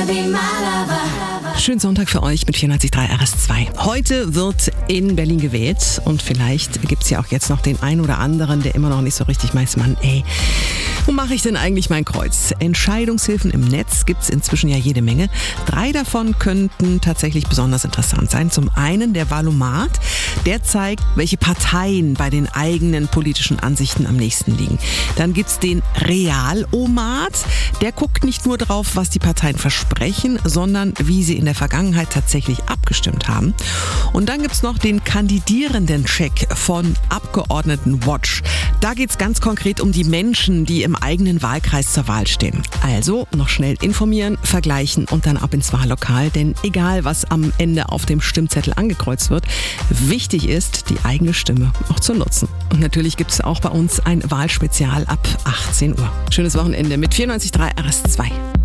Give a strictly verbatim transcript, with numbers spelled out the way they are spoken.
Schönen Sonntag für euch mit vierundneunzig Komma drei R S zwei. Heute wird in Berlin gewählt und vielleicht gibt es ja auch jetzt noch den einen oder anderen, der immer noch nicht so richtig weiß, Mann, ey, wo mache ich denn eigentlich mein Kreuz? Entscheidungshilfen im Netz gibt es inzwischen ja jede Menge. Drei davon könnten tatsächlich besonders interessant sein. Zum einen der Valomat, der zeigt, welche Parteien bei den eigenen politischen Ansichten am nächsten liegen. Dann gibt es den Realomat, der guckt nicht nur drauf, was die Parteien versprechen, sondern wie sie in der Vergangenheit tatsächlich abgestimmt haben. Und dann gibt es noch den Kandidierenden-Check von Abgeordnetenwatch. Da geht es ganz konkret um die Menschen, die im eigenen Wahlkreis zur Wahl stehen. Also noch schnell informieren, vergleichen und dann ab ins Wahllokal. Denn egal, was am Ende auf dem Stimmzettel angekreuzt wird, wichtig ist, die eigene Stimme auch zu nutzen. Und natürlich gibt es auch bei uns ein Wahlspezial ab achtzehn Uhr. Schönes Wochenende mit vierundneunzig Komma drei R S zwei.